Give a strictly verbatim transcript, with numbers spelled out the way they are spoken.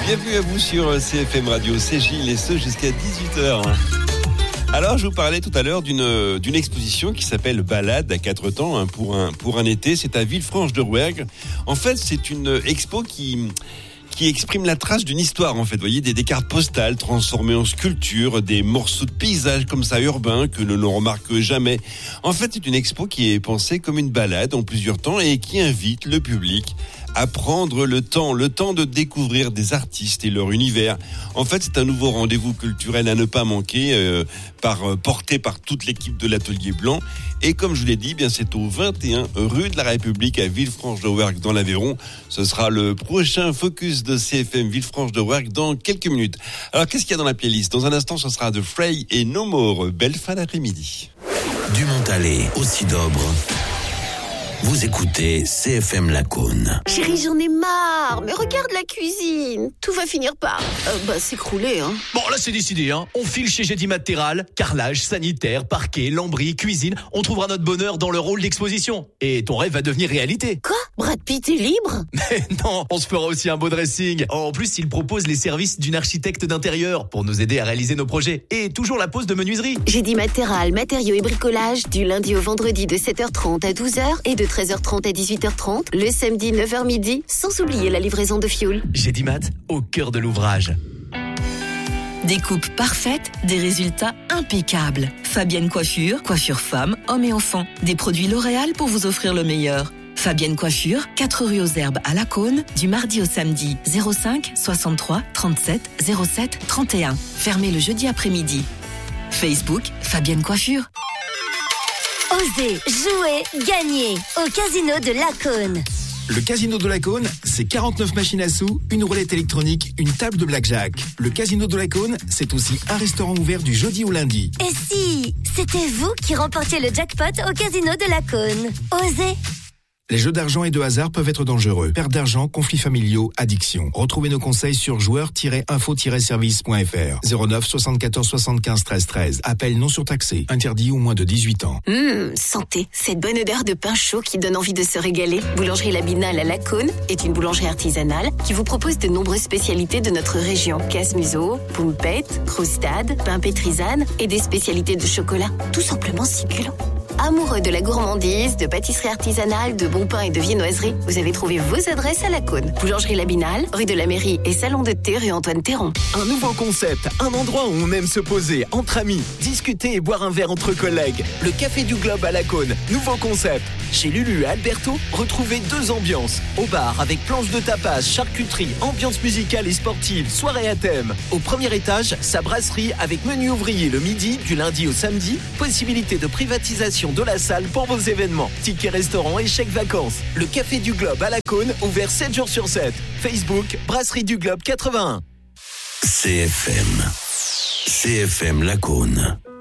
Bienvenue à vous sur C F M Radio, c'est Gilles et ce jusqu'à dix-huit heures. Alors, je vous parlais tout à l'heure d'une, d'une exposition qui s'appelle Balade à quatre temps hein, pour, un, pour un été. C'est à Villefranche-de-Rouergue. En fait, c'est une expo qui... qui exprime la trace d'une histoire, en fait. Vous voyez, des, des cartes postales transformées en sculptures, des morceaux de paysages comme ça urbains que l'on ne remarque jamais. En fait, c'est une expo qui est pensée comme une balade en plusieurs temps et qui invite le public à prendre le temps, le temps de découvrir des artistes et leur univers. En fait, c'est un nouveau rendez-vous culturel à ne pas manquer, euh, par, euh, porté par toute l'équipe de l'Atelier Blanc. Et comme je vous l'ai dit, bien, c'est au vingt et un rue de la République à Villefranche-de-Rouergue dans l'Aveyron. Ce sera le prochain focus de C F M Villefranche-de-Rouergue dans quelques minutes. Alors, qu'est-ce qu'il y a dans la playlist ? Dans un instant, ce sera The Fray et No More. Belle fin d'après-midi. Du Montalet au Sidobre. Vous écoutez C F M Lacaune. Chérie, j'en ai marre. Mais regarde la cuisine. Tout va finir par euh, bah, s'écrouler. Hein. Bon, là, c'est décidé. Hein. On file chez Gédimat Terral. Carrelage, sanitaire, parquet, lambris, cuisine. On trouvera notre bonheur dans le rôle d'exposition. Et ton rêve va devenir réalité. Quoi ? Brad Pitt est libre ? Mais non, on se fera aussi un beau dressing. En plus, il propose les services d'une architecte d'intérieur pour nous aider à réaliser nos projets. Et toujours la pose de menuiserie. Gédimat Terral, matériaux et bricolage, du lundi au vendredi de sept heures trente à douze heures et de treize heures trente à dix-huit heures trente, le samedi neuf heures midi, sans oublier la livraison de fioul. Gédimat, au cœur de l'ouvrage. Des coupes parfaites, des résultats impeccables. Fabienne Coiffure, coiffure femmes, hommes et enfants. Des produits L'Oréal pour vous offrir le meilleur. Fabienne Coiffure, quatre rue aux Herbes à Lacaune, du mardi au samedi, zéro cinq soixante-trois trente-sept zéro sept trente et un. Fermé le jeudi après-midi. Facebook, Fabienne Coiffure. Osez, jouer, gagner au Casino de Lacaune. Le Casino de Lacaune, c'est quarante-neuf machines à sous, une roulette électronique, une table de blackjack. Le Casino de Lacaune, c'est aussi un restaurant ouvert du jeudi au lundi. Et si c'était vous qui remportiez le jackpot au Casino de Lacaune? Osez. Les jeux d'argent et de hasard peuvent être dangereux. Perte d'argent, conflits familiaux, addiction. Retrouvez nos conseils sur joueurs tiret info tiret service point f r. zéro neuf soixante-quatorze soixante-quinze treize treize. Appel non surtaxé. Interdit aux moins de dix-huit ans. Hum, santé. Cette bonne odeur de pain chaud qui donne envie de se régaler. Boulangerie La Binale à Lacaune est une boulangerie artisanale qui vous propose de nombreuses spécialités de notre région. Casse-museau, poumpette, croustade, pain pétrisane et des spécialités de chocolat. Tout simplement succulent. Amoureux de la gourmandise, de pâtisserie artisanale, de bons pains et de viennoiserie, vous avez trouvé vos adresses à Lacaune. Boulangerie La Binale, rue de la Mairie et salon de thé rue Antoine Théron. Un nouveau concept, un endroit où on aime se poser entre amis, discuter et boire un verre entre collègues. Le Café du Globe à Lacaune, nouveau concept. Chez Lulu et Alberto, retrouvez deux ambiances. Au bar avec planche de tapas, charcuterie, ambiance musicale et sportive, soirée à thème. Au premier étage, sa brasserie avec menu ouvrier le midi, du lundi au samedi, possibilité de privatisation de la salle pour vos événements. Tickets restaurant et chèques vacances. Le Café du Globe à Lacaune, ouvert sept jours sur sept. Facebook, Brasserie du Globe quatre-vingt-un. C F M. C F M Lacaune.